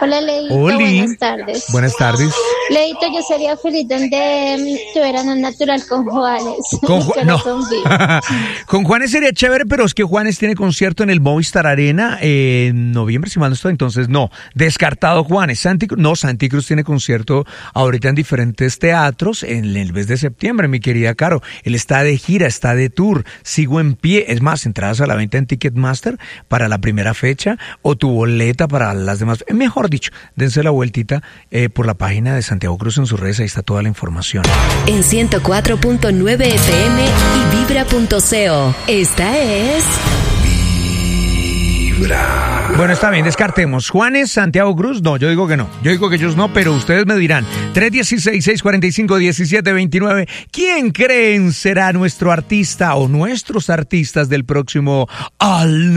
Hola, Leito, Oli. buenas tardes. Buenas tardes. Leito, yo sería feliz donde tuvieran un natural con Juanes. No. Zombie. Con Juanes sería chévere, pero es que Juanes tiene concierto en el Movistar Arena en noviembre, si mal no estoy, entonces no. Descartado Juanes. Santi Cruz tiene concierto ahorita en diferentes teatros en el mes de septiembre, mi querida Caro. Él está de gira, está de tour. Sigo en pie. Es más, entradas a la venta en Ticketmaster para la primera fecha o tu boleta para las demás. Mejor dicho, dense la vueltita por la página de Santiago Cruz en sus redes, ahí está toda la información. En 104.9 FM y Vibra.co. Esta es Vibra. Bueno, está bien, descartemos. Juanes, Santiago Cruz, no, yo digo que no. Yo digo que ellos no, pero ustedes me dirán. 316-645-1729. ¿Quién creen será nuestro artista o nuestros artistas del próximo